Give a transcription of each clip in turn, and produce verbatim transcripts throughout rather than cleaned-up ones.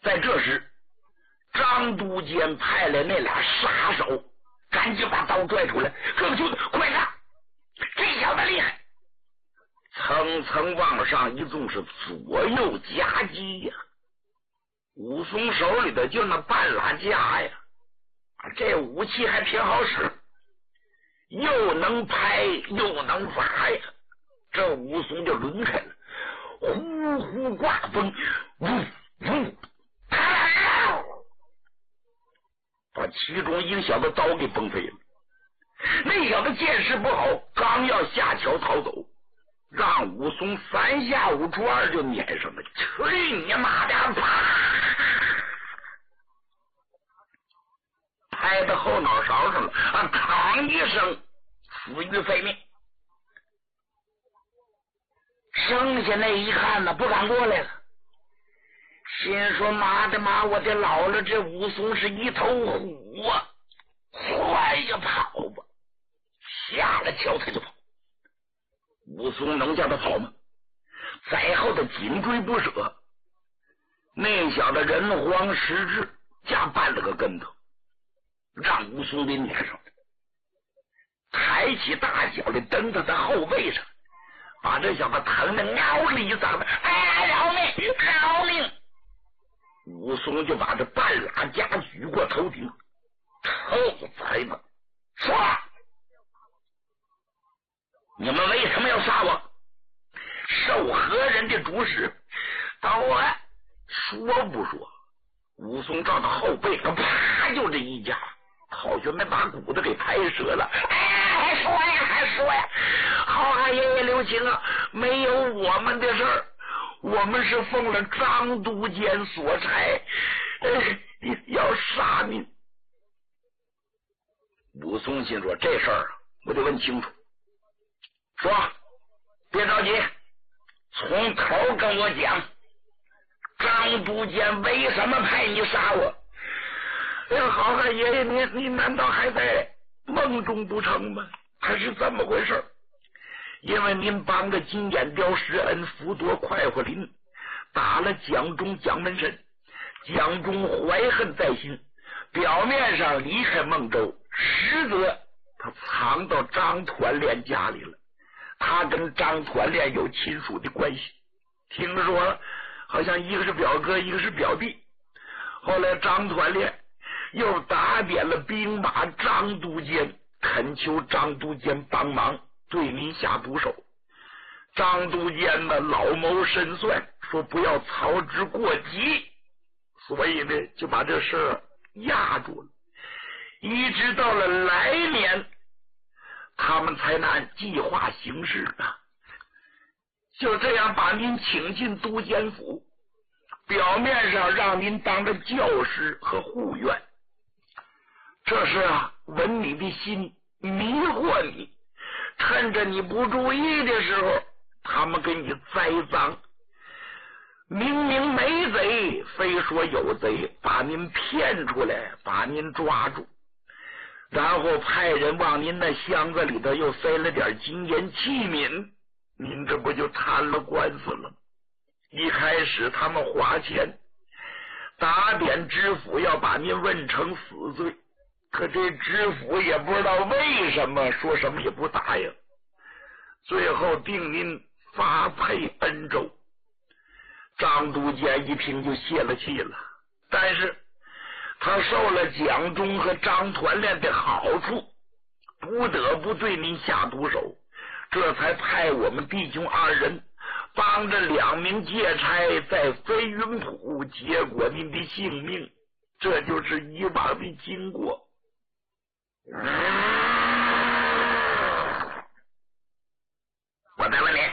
在这时，张都监派来那俩杀手，赶紧把刀拽出来，各位兄弟，快看，这小子厉害！层层往上一纵，是左右夹击呀。武松手里的就那半拉架呀，这武器还挺好使，又能拍又能砸呀。这武松就抡开了，呼呼刮风，呜呜，把其中一个小子刀给崩飞了。那小子见势不好，刚要下桥逃走，让武松三下五除二就撵上了。去你妈的！啪！拍到后脑勺上了，啊！吭一声，死于非命。剩下那一看呢，不敢过来了，心说：妈的妈，我的老了，这武松是一头虎啊！快呀，跑吧！下了桥他就跑。武松能叫他跑吗？在后的紧追不舍。那小子人慌失智，加绊了个跟头，让武松给撵上了，抬起大脚的蹬到他后背上，把这小子疼的嗷了一嗓子：哎，饶命饶命！武松就把这半拉架举过头顶，臭崽子，说你们为什么要杀我？受何人的主使？到我说不说？武松照到后背上，啪就这一夹，好像没把骨头给拍折了。哎，还说呀还说呀！好汉爷爷留情啊，没有我们的事儿，我们是奉了张都监所差，哎，要杀您。武松心说：这事儿我得问清楚。说，别着急，从头跟我讲，张都监为什么派你杀我？哎呀，好汉爷爷，你你难道还在梦中不成吗？还是怎么回事？因为您帮着金眼雕施恩，辅夺快活林，打了蒋忠蒋门神，蒋忠怀恨在心，表面上离开孟州，实则他藏到张团练家里了。他跟张团练有亲属的关系，听说好像一个是表哥，一个是表弟。后来张团练又打点了兵马张都监，恳求张都监帮忙对您下毒手。张都监呢老谋深算，说不要操之过急，所以呢就把这事压住了，一直到了来年他们才能按计划行事啊。就这样把您请进都监府，表面上让您当着教师和护院，这是啊闻你的心，迷惑你，趁着你不注意的时候他们给你栽赃，明明没贼，非说有贼，把您骗出来，把您抓住，然后派人往您那箱子里头又塞了点金银器皿，您这不就摊了官司了？一开始他们花钱打点知府要把您问成死罪，可这知府也不知道为什么，说什么也不答应，最后定您发配恩州。张都监一听就泄了气了，但是他受了蒋忠和张团练的好处，不得不对您下毒手，这才派我们弟兄二人帮着两名借差在飞云浦结果您的性命，这就是以往的经过。我再问你，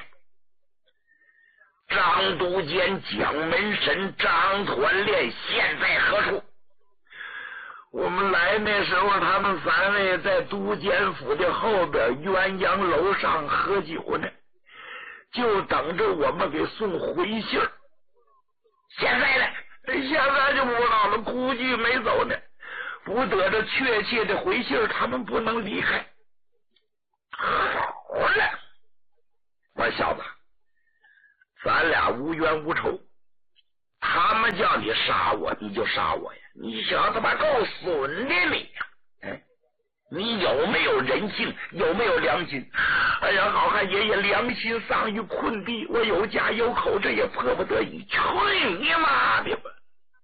张都监蒋门神张团练现在何处？我们来那时候他们三位在都监府的后边鸳鸯楼上喝酒呢，就等着我们给送回信儿。现在呢现在就不知道了，估计没走呢，不得着确切的回信儿，他们不能离开。好了，我小子，咱俩无冤无仇， 他们叫你杀我，你就杀我呀！你小子把够损的你呀！哎，你有没有人性？有没有良心？哎呀，好汉爷爷良心丧于困地，我有家有口，这也迫不得已。去你妈的吧！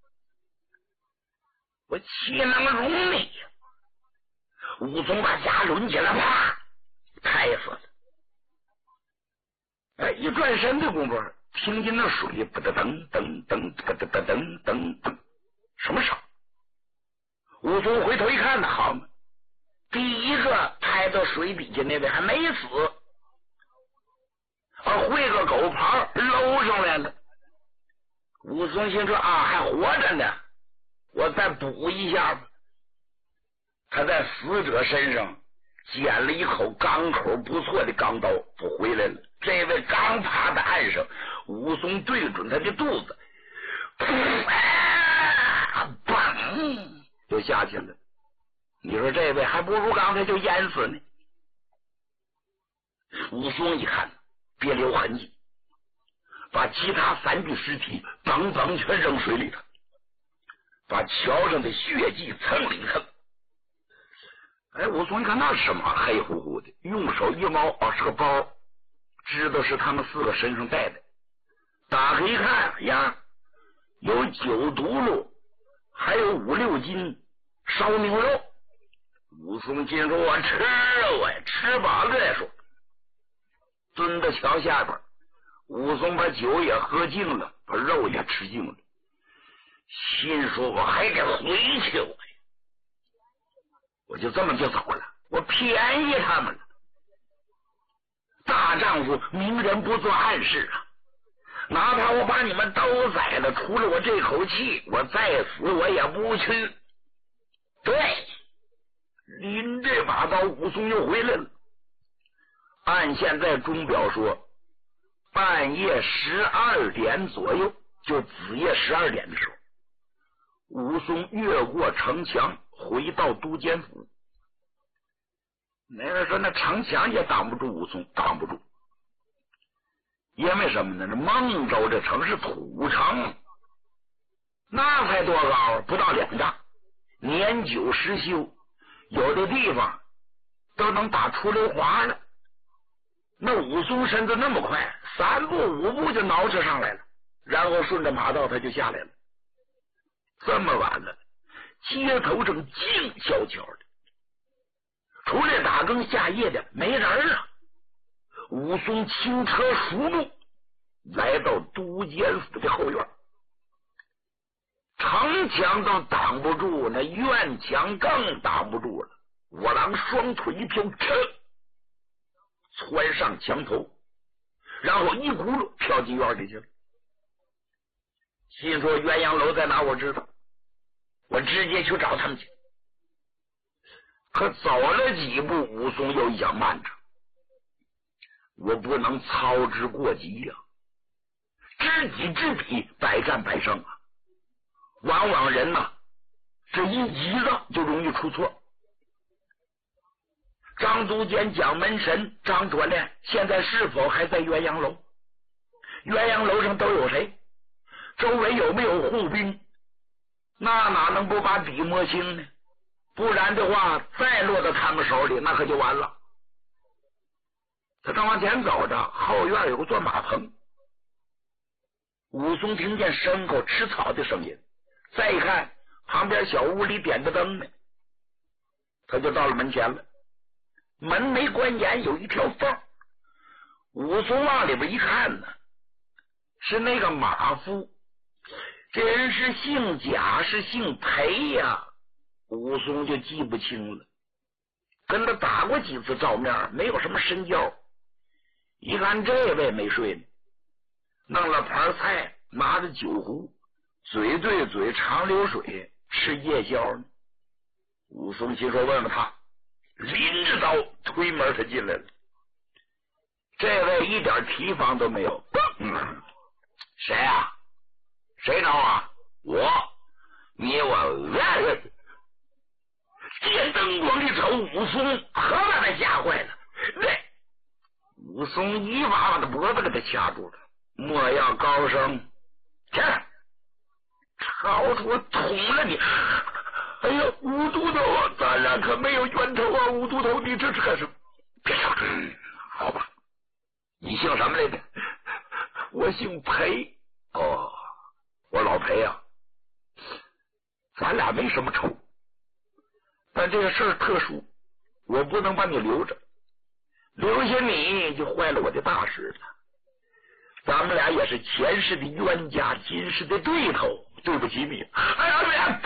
我岂能容你呀！武松把家抡起来，啪，拍死了。哎，一转身的功夫，听见那水不得噔噔噔噔噔噔噔噔噔，什么声？武松回头一看呢，好嘛，第一个拍到水底下那位还没死，啊，会个狗刨搂上来了。武松心说啊，还活着呢，我再补一下吧。他在死者身上捡了一口钢口不错的钢刀，不回来了。这位刚趴在岸上，武松对准他的肚子，噗，啊，嘣，就下去了。你说这位还不如刚才就淹死呢。武松一看，别留痕迹，把其他三具尸体嘣嘣全扔水里头，把桥上的血迹蹭了一蹭。哎，武松一看那是什么？黑乎乎的，用手一摸，哦，是个包，知道是他们四个身上带的。打开一看呀，有九毒噜，还有五六斤烧牛肉。武松心说：“我吃了，我吃饱了再说。”蹲在桥下边，武松把酒也喝尽了，把肉也吃尽了，心说：“我还得回去我。”我就这么就走了，我便宜他们了。大丈夫明人不做暗事啊！哪怕我把你们都宰了，除了我这口气，我再死我也不去。对，拎这把刀，武松又回来了。按现在钟表说，半夜十二点左右，就子夜十二点的时候，武松越过城墙，回到都监府。那人说那城墙也挡不住武松，挡不住。因为什么呢？这孟州这城是土城，那才多高，不到两丈，年久失修，有的地方都能打出溜滑了。那武松身子那么快，三步五步就挠着上来了，然后顺着马道他就下来了。这么晚了，街头正静悄悄的，除了打更下夜的没人了。武松轻车熟路，来到都监府的后院，城墙都挡不住，那院墙更挡不住了。我郎双腿一飘，噌，窜上墙头，然后一轱辘飘进院里去了。心说鸳鸯楼在哪我知道，我直接去找他们去。可走了几步，武松又一想，慢着，我不能操之过急呀、啊！知己知彼，百战百胜啊！往往人呐、啊，这一急躁就容易出错。张都监蒋门神张卓亮现在是否还在鸳鸯楼？鸳鸯楼上都有谁？周围有没有护兵？那哪能不把底摸清呢？不然的话，再落到他们手里，那可就完了。他正往前走着，后院有个坐马棚。武松听见牲口吃草的声音，再一看，旁边小屋里点着灯呢，他就到了门前了。门没关严，有一条缝。武松往里边一看呢，是那个马夫，这人是姓贾是姓裴呀？武松就记不清了，跟他打过几次照面，没有什么深交。一看这位没睡呢，弄了盘菜，拿着酒壶，嘴对嘴长流水吃夜宵呢。武松心说问问他，拎着刀推门他进来了。这位一点提防都没有。嗯，谁啊？谁找啊？我，你我见灯光一瞅，武松可把他吓坏了。对，武松一把把他脖子给他掐住了，莫要高声，去， 好处捅了你！哎呀，吴都头，咱俩可没有冤仇啊！吴都头，你这是干什么？别说，嗯，好吧。你姓什么来着？我姓裴。哦，我老裴啊，咱俩没什么仇，但这个事儿特殊，我不能把你留着，留下你就坏了我的大事了。咱们俩也是前世的冤家，今世的对头，对不起你。哎呀，哎呀，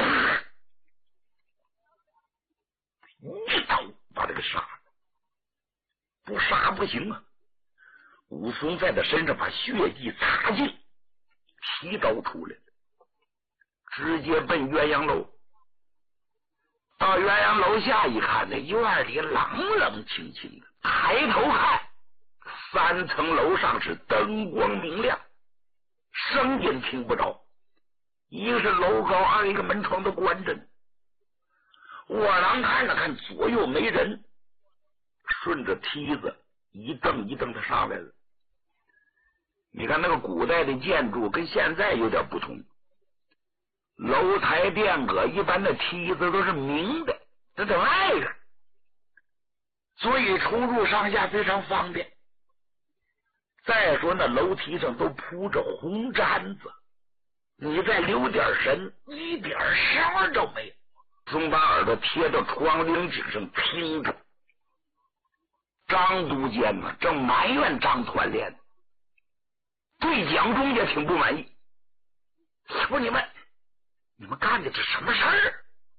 一刀把这个杀了，不杀不行啊！武松在他身上把血迹擦净，提刀出来了，直接奔鸳鸯楼。到鸳鸯楼下一看，那院里冷冷清清的，抬头看，三层楼上是灯光明亮，声音听不着，一个是楼高，二一个门窗都关着呢。卧郎看了看左右没人，顺着梯子一蹬一蹬的上来了。你看那个古代的建筑跟现在有点不同，楼台殿阁一般的梯子都是明的，这在外边，所以出入上下非常方便。再说那楼梯上都铺着红毡子，你再留点神，一点声都没有。总把耳朵贴到窗棂顶上听着。张督监呢，正埋怨张团练，对蒋忠也挺不满意。说你们，你们干的这什么事儿？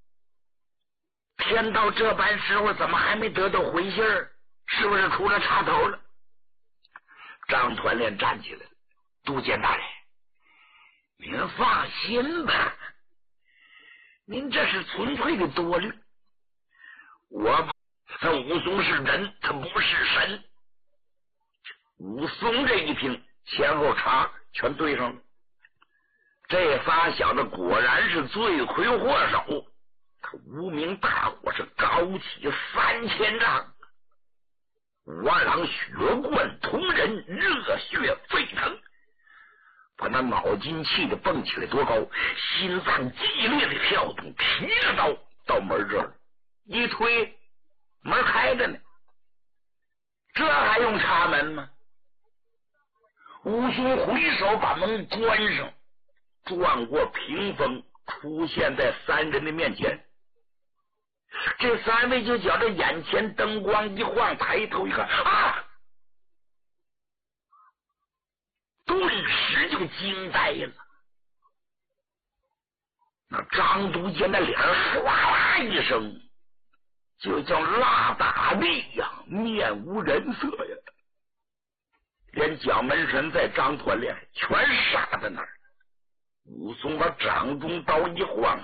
天到这般时候，怎么还没得到回信儿？是不是出了岔头了？张团练站起来了，督监大人，您放心吧，您这是纯粹的多虑。我他武松是人，他不是神。武松这一听，前后茬全对上了。这仨小子果然是罪魁祸首，他无名大火是高起三千丈。武二郎血贯瞳仁，热血沸腾，把那脑筋气得蹦起来多高，心脏激烈的跳动，提着刀到门这儿一推，门开着呢，这还用插门吗？武松回手把门关上，转过屏风，出现在三人的面前。这三位就觉着眼前灯光一晃，抬头一看，啊！顿时就惊呆了。那张督监的脸唰啦一声，就像蜡打的一样，面无人色呀。连蒋门神在张团练全傻在那儿。武松把掌中刀一晃，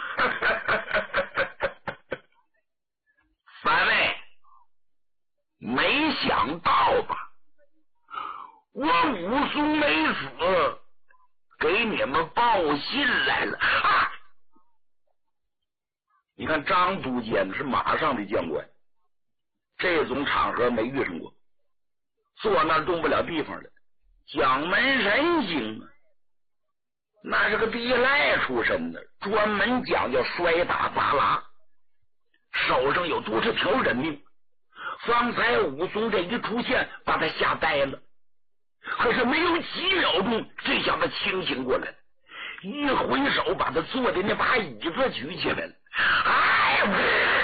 三位没想到吧？我武松没死，给你们报信来了啊！你看张督监是马上的将官，这种场合没遇上过，坐那儿动不了地方了。蒋门神行啊，那是个地赖出身的，专门讲究摔打砸拉，手上有多少条人命。方才武松这一出现，把他吓呆了。可是没有几秒钟，这小子清醒过来了，一挥手把他坐的那把椅子举起来了。哎呀！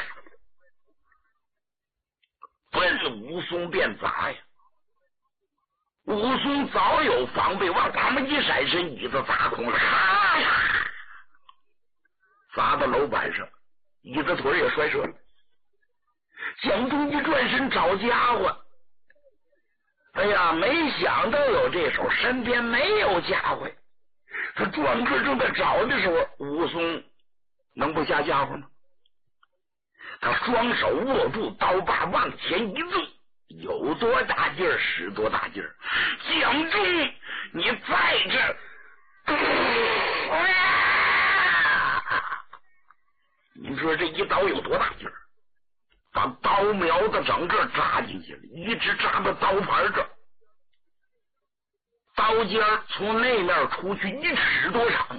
奔武松便砸呀！武松早有防备，往旁边一闪身，椅子砸空了，咔呀，砸到楼板上，椅子腿也摔折了。蒋忠一转身找家伙，哎呀，没想到有这手，身边没有家伙。他转个正在找的时候，武松能不下家伙吗？他双手握住刀把，往前一纵，有多大劲儿使多大劲儿。蒋忠，你在这，啊、你说这一刀有多大劲儿？把刀苗子整个扎进去了，一直扎到刀盘这儿，刀尖从那面出去一尺多长。